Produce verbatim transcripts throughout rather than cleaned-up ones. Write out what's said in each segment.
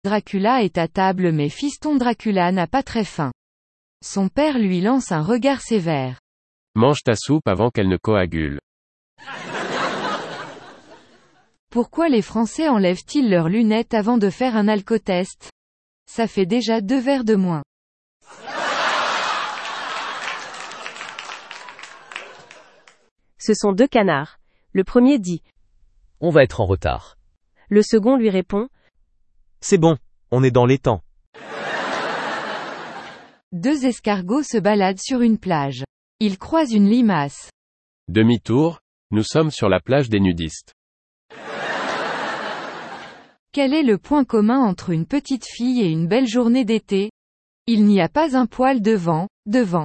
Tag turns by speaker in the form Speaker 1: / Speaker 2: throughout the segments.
Speaker 1: Dracula est à table mais fiston Dracula n'a pas très faim. Son père lui lance un regard sévère.
Speaker 2: Mange ta soupe avant qu'elle ne coagule.
Speaker 1: Pourquoi les Français enlèvent-ils leurs lunettes avant de faire un alcotest? Ça fait déjà deux verres de moins.
Speaker 3: Ce sont deux canards. Le premier dit «
Speaker 4: On va être en retard. »
Speaker 3: Le second lui répond
Speaker 5: « C'est bon, on est dans les temps. »
Speaker 1: Deux escargots se baladent sur une plage. Ils croisent une limace.
Speaker 2: Demi-tour, nous sommes sur la plage des nudistes.
Speaker 1: Quel est le point commun entre une petite fille et une belle journée d'été? Il n'y a pas un poil de vent, devant.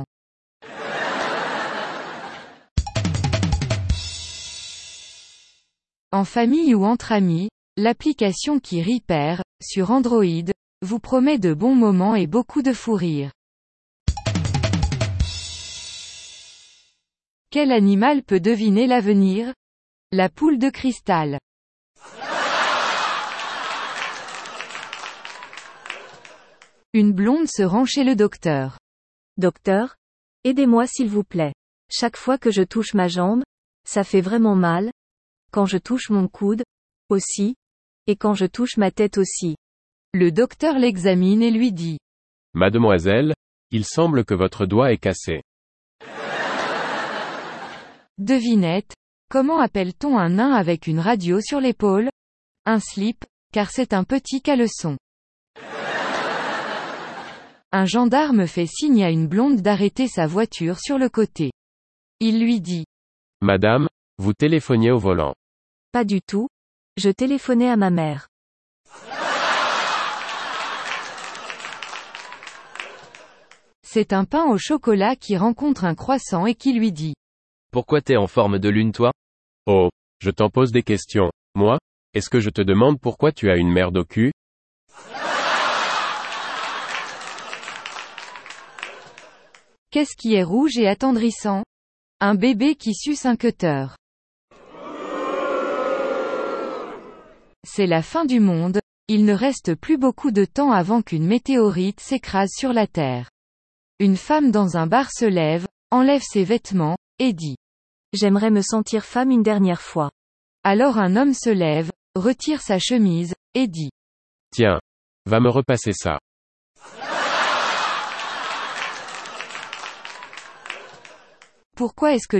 Speaker 1: En famille ou entre amis, l'application qui rit perd, sur Android, vous promet de bons moments et beaucoup de fou rire. Quel animal peut deviner l'avenir? La poule de cristal. Une blonde se rend chez le docteur.
Speaker 3: Docteur, aidez-moi s'il vous plaît. Chaque fois que je touche ma jambe, ça fait vraiment mal. Quand je touche mon coude, aussi. Et quand je touche ma tête aussi.
Speaker 1: Le docteur l'examine et lui dit.
Speaker 2: Mademoiselle, il semble que votre doigt est cassé.
Speaker 1: Devinette, comment appelle-t-on un nain avec une radio sur l'épaule? Un slip, car c'est un petit caleçon. Un gendarme fait signe à une blonde d'arrêter sa voiture sur le côté. Il lui dit.
Speaker 2: Madame, vous téléphoniez au volant.
Speaker 3: Pas du tout. Je téléphonais à ma mère.
Speaker 1: C'est un pain au chocolat qui rencontre un croissant et qui lui dit.
Speaker 4: Pourquoi t'es en forme de lune toi?
Speaker 2: Oh, je t'en pose des questions. Moi? Est-ce que je te demande pourquoi tu as une merde au cul?
Speaker 1: Qu'est-ce qui est rouge et attendrissant? Un bébé qui suce un cutter. C'est la fin du monde, il ne reste plus beaucoup de temps avant qu'une météorite s'écrase sur la Terre. Une femme dans un bar se lève, enlève ses vêtements, et dit.
Speaker 3: J'aimerais me sentir femme une dernière fois.
Speaker 1: Alors un homme se lève, retire sa chemise, et dit.
Speaker 2: Tiens, va me repasser ça.
Speaker 1: Pourquoi est-ce que